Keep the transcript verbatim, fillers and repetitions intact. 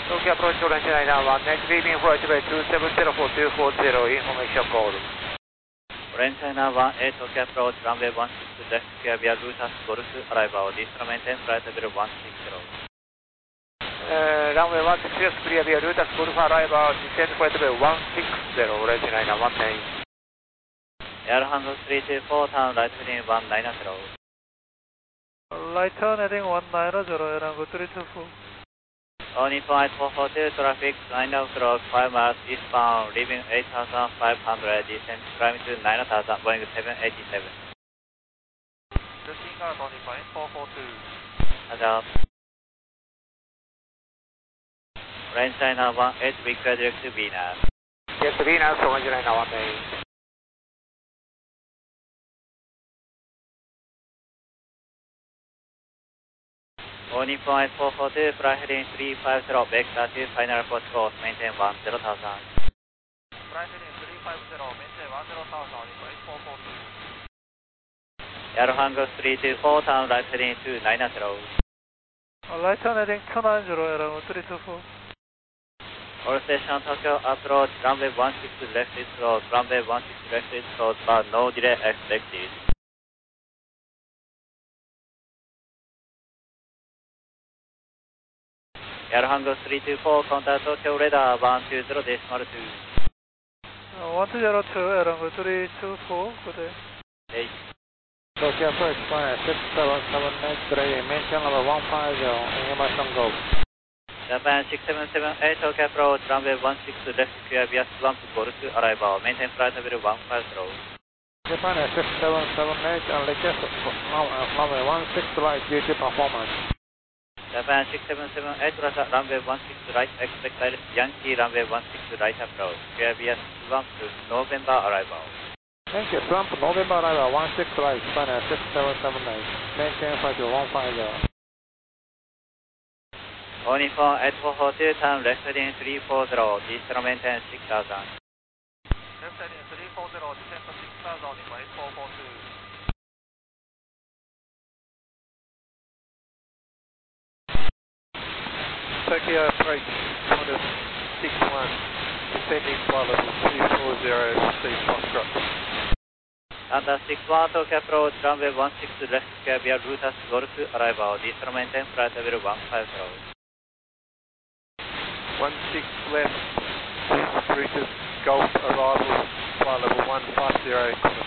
Tokyo approach orange nine one, next leaving for Altitude two seven zero for two four zero, information call. Orange nine one, eight Tokyo approach, runway one six left, clear via Lutas Golf, arrival, descent maintain flight level one six zero. Uh, runway one six zero, clear via Lutas Golf, arrival, descent flight level one six zero, orange nine one, main. Air handle three two four, turn right heading one nine zero. Right turn heading one nine zero, air handle three two four. Only point four four two, traffic nine o'clock, five miles eastbound, leaving eight thousand five hundred, descent climbing to nine thousand, Boeing seven eighty-seven. Looking out only point four four two. Adult. Range nine one eight, require direct to Venus. Yes, Venus, orange nine one, main. Only point four four two, fly heading three five zero, vector to final approach course, maintain one zero thousand. Fly heading three five zero, maintain one zero thousand, only point four four two. Air handle three two four, turn right heading two nine zero. Right turn heading two nine zero, air handle three two four. All station Tokyo approach, runway one six left is closed, runway one six left is closed, but no delay expected. Air handle three two four, contact Tokyo radar one two zero decimal two. one two zero two, air handle three two four, good day. Eight. Tokyo approach, six seven seven eight three, maintain level one five zero, information go. Japan six seven seven eight, Tokyo approach, runway one six left, clear via Swamp Golf, arrival, maintain flight level one five zero. Japan six seven seven eight, and request runway one six right due to performance. Japan six seven seven eight, Russia, runway one six right, expect direct Yankee, runway one six right approach, clear via Swamp November, arrival. Thank you, Swamp November arrival one six right, Japan six seven seven eight, maintain flight level one five zero. Only phone eight four four two, turn left heading three four zero, descent maintain six thousand. Left heading three four zero, descent to six thousand, only point four four two. Tokyo approach, Qantas six one, descending flight level two four zero, receive Foxtrot. Under six one, Tokyo approach, runway one six left, clear via Lutas Golf, arrival, descent maintain flight level one five zero. one six left, Brutus Golf arrival, flight level one five zero.